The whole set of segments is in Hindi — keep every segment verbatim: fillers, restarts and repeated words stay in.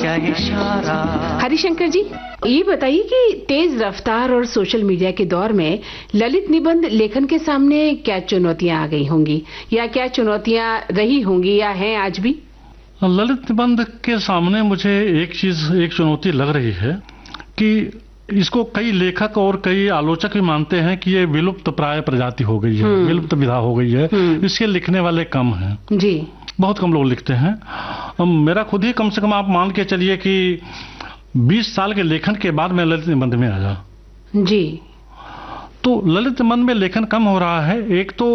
क्या इशारा। हरिशंकर जी, ये बताइए कि तेज रफ्तार और सोशल मीडिया के दौर में ललित निबंध लेखन के सामने क्या चुनौतियां आ गई होंगी, या क्या चुनौतियां रही होंगी या हैं आज भी? ललित निबंध के सामने मुझे एक चीज, एक चुनौती लग रही है कि इसको कई लेखक और कई आलोचक भी मानते हैं कि ये विलुप्त प्राय प्रजाति हो गई है, विलुप्त विधा हो गई है, इसके लिखने वाले कम हैं जी, बहुत कम लोग लिखते हैं। मेरा खुद ही कम से कम आप मान के चलिए कि बीस साल के लेखन के बाद मैं ललित निबंध में आया जी। तो ललित निबंध में लेखन कम हो रहा है। एक तो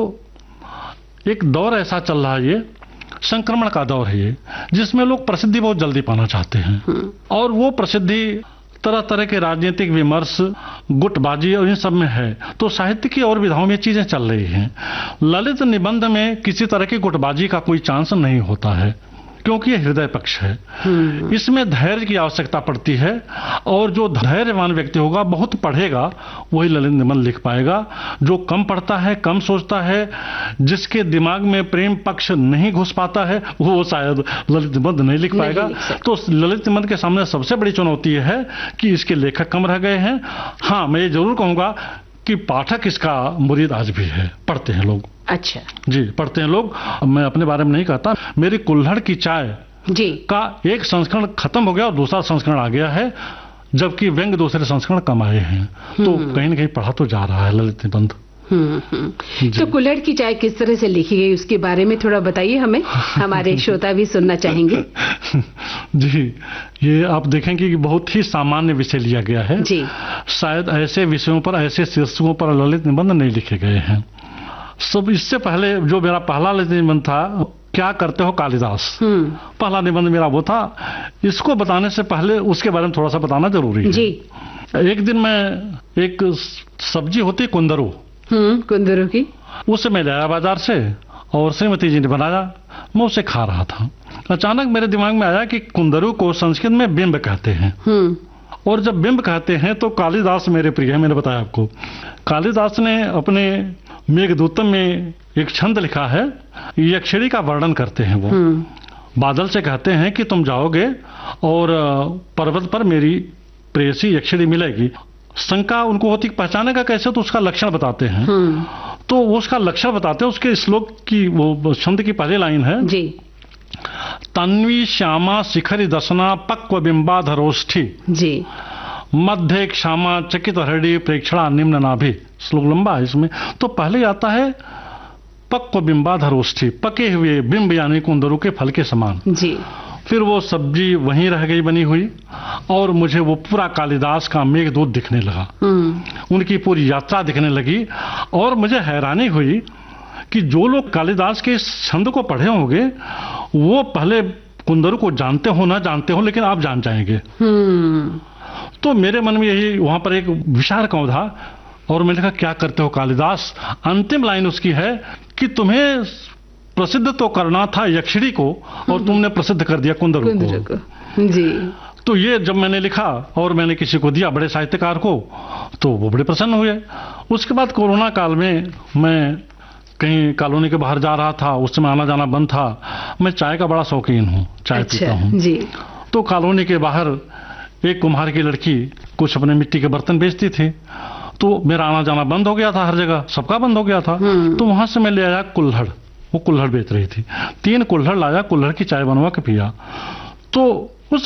एक दौर ऐसा चल रहा है, ये संक्रमण का दौर है ये, जिसमें लोग प्रसिद्धि बहुत जल्दी पाना चाहते हैं और वो प्रसिद्धि तरह तरह के राजनीतिक विमर्श, गुटबाजी और इन सब में है। तो साहित्य की और विधाओं में चीजें चल रही हैं। ललित निबंध में किसी तरह की गुटबाजी का कोई चांस नहीं होता है क्योंकि ये हृदय पक्ष है। इसमें धैर्य की आवश्यकता पड़ती है और जो धैर्यवान व्यक्ति होगा, बहुत पढ़ेगा, वही ललित निबंध लिख पाएगा। जो कम पढ़ता है, कम सोचता है, जिसके दिमाग में प्रेम पक्ष नहीं घुस पाता है, वो शायद ललित निबंध नहीं लिख पाएगा। तो ललित निबंध के सामने सबसे बड़ी चुनौती है कि इसके लेखक कम रह गए हैं। हाँ, मैं ये जरूर कहूंगा कि पाठक इसका मुरीद आज भी है, पढ़ते हैं लोग। अच्छा जी, पढ़ते हैं लोग। मैं अपने बारे में नहीं कहता, मेरी कुल्हड़ की चाय जी का एक संस्करण खत्म हो गया और दूसरा संस्करण आ गया है, जबकि व्यंग दूसरे संस्करण कम आए हैं। तो कहीं ना कहीं पढ़ा तो जा रहा है ललित निबंध। तो कुल्हड़ की चाय किस तरह से लिखी गई, उसके बारे में थोड़ा बताइए हमें, हमारे श्रोता भी सुनना चाहेंगे। जी, ये आप देखेंगे कि बहुत ही सामान्य विषय लिया गया है जी। शायद ऐसे विषयों पर, ऐसे शीर्षकों पर ललित निबंध नहीं लिखे गए हैं। सब इससे पहले जो मेरा पहला ललित निबंध था, क्या करते हो कालिदास, पहला निबंध मेरा वो था। इसको बताने से पहले उसके बारे में थोड़ा सा बताना जरूरी है जी। एक दिन मैं, एक सब्जी होती कुंदरू, हम्म कुंदरू की, उसे मैं लाया बाजार से और श्रीमती जी ने बनाया, मैं उसे खा रहा था। अचानक मेरे दिमाग में आया कि कुंदरू को संस्कृत में बिंब कहते हैं, और जब बिंब कहते हैं तो कालिदास मेरे प्रिय है। मैंने बताया आपको, कालिदास ने अपने मेघदूतम में एक छंद लिखा है, यक्षिणी का वर्णन करते हैं। वो बादल से कहते हैं कि तुम जाओगे और पर्वत पर मेरी प्रेयसी यक्षिणी मिलेगी। शंका उनको होती पहचानेगा कैसे, तो उसका लक्षण बताते हैं। तो वो उसका लक्षण बताते हैं। उसके श्लोक की, वो छंद की पहली लाइन है जी, तन्वी श्यामा शिखरी दसना पक्व बिंबाधरोष्ठी जी, मध्य क्षमा चकित हृदय प्रेक्षणा निम्न नाभि। श्लोक लंबा है इसमें। तो पहले आता है पक्व बिंबाधरोष्ठी, पके हुए बिंब यानी कुंदरू के फल के समान जी। फिर वो सब्जी वहीं रह गई बनी हुई, और मुझे वो पूरा कालिदास का मेघदूत दिखने लगा, उनकी पूरी यात्रा दिखने लगी। और मुझे हैरानी हुई कि जो लोग कालिदास के इस छंद को पढ़े होंगे, वो पहले कुंदरू को जानते हो ना जानते हो, लेकिन आप जान जाएंगे। तो मेरे मन में यही, वहां पर एक विचार क्यों था, और मैंने कहा क्या करते हो कालिदास। अंतिम लाइन उसकी है कि तुम्हें प्रसिद्ध तो करना था यक्षिणी को, और तुमने प्रसिद्ध कर दिया कुंदरू को। जी। तो ये जब मैंने लिखा और मैंने किसी को दिया, बड़े साहित्यकार को, तो वो बड़े प्रसन्न हुए। उसके बाद कोरोना काल में मैं कहीं कॉलोनी के बाहर जा रहा था, उस समय आना जाना बंद था। मैं चाय का बड़ा शौकीन हूँ, चाय अच्छा, पीता हूँ जी। तो कॉलोनी के बाहर एक कुम्हार की लड़की कुछ अपने मिट्टी के बर्तन बेचती थी। तो मेरा आना जाना बंद हो गया था, हर जगह सबका बंद हो गया था। तो वहां से मैं ले आया कुल्हड़, वो कुल्हड़ बेच रही थी। तीन कुल्हड़ लाया, कुल्हड़ की चाय बनवा के पिया। तो